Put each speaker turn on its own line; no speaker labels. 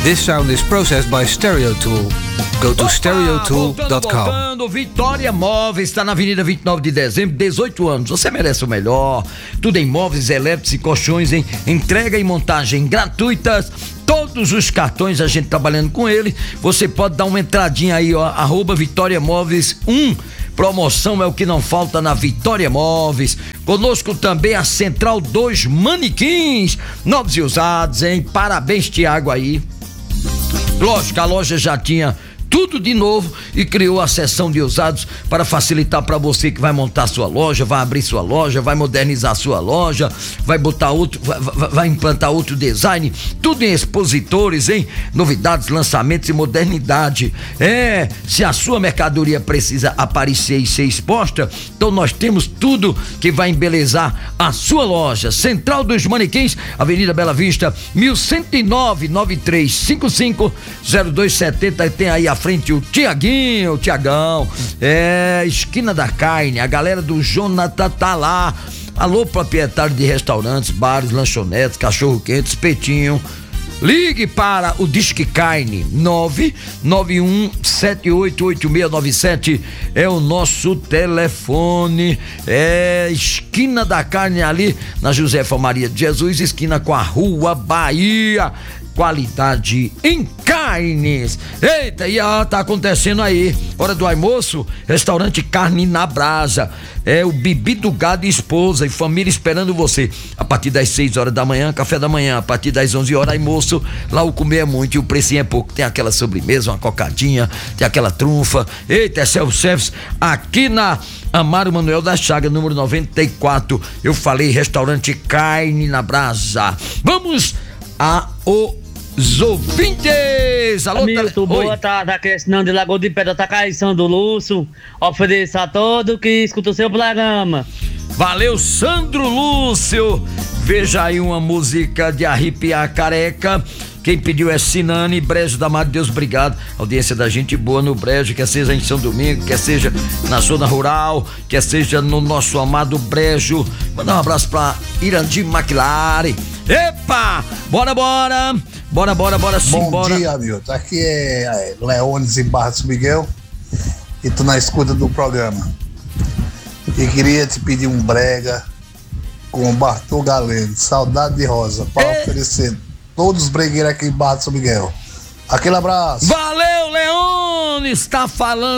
This sound is processed by Stereotool. Go to stereotool.com.
Voltando, Vitória Móveis, está na Avenida 29 de Dezembro, 18 anos. Você merece o melhor. Tudo em móveis elétricos e colchões, em entrega e montagem gratuitas. Todos os cartões a gente trabalhando com ele. Você pode dar uma entradinha aí, ó, @Vitória Móveis 1. Promoção é o que não falta na Vitória Móveis. Conosco também a Central 2 Manequins, novos e usados, hein? Parabéns, Tiago, aí. Lógico, a loja já tinha tudo de novo e criou a seção de usados para facilitar para você que vai montar sua loja, vai abrir sua loja, vai modernizar sua loja, vai botar outro, vai implantar outro design, tudo em expositores, hein? Novidades, lançamentos e modernidade. Se a sua mercadoria precisa aparecer e ser exposta, então nós temos tudo que vai embelezar a sua loja. Central dos Manequins, Avenida Bela Vista, 1109, 9355-0270, e tem aí a frente o Tiagão, esquina da carne, a galera do Jonathan tá lá. Alô, proprietário de restaurantes, bares, lanchonetes, cachorro-quente, espetinho. Ligue para o Disque Carne, 991788697 é o nosso telefone. Esquina da carne ali na Josefa Maria de Jesus, esquina com a Rua Bahia. Qualidade em carnes. Eita, e tá acontecendo aí, hora do almoço, restaurante Carne na Brasa. O Bibi do Gado e esposa e família esperando você. A partir das 6 horas da manhã, café da manhã. A partir das 11 horas, almoço. Lá o comer é muito e o precinho é pouco. Tem aquela sobremesa, uma cocadinha, tem aquela trunfa. Eita, é self-service aqui na Amaro Manuel da Chaga, número 94. Eu falei restaurante Carne na Brasa. Vamos os ouvintes. Alô,
Milton, boa tarde, aqui é Sinão de Lagoa de Pedra, tá São do Lúcio. Ofereço a todo que escuta o seu programa.
Valeu, Sandro Lúcio. Veja aí uma música de arrepiar careca. Quem pediu é Sinane, Brejo da Mata, Deus, obrigado. Audiência da gente boa no Brejo, quer seja em São Domingo, quer seja na zona rural, quer seja no nosso amado Brejo. Mandar um abraço pra Irandir McLaren. Epa! Bora simbora.
Bom dia, Milton. Aqui é Leones em Barra de São Miguel e tô na escuta do programa. E queria te pedir um brega com o Bartô Galeno, Saudade de Rosa, para oferecer todos os bregueiros aqui em Barra de São Miguel. Aquele abraço.
Valeu, Leones, tá falando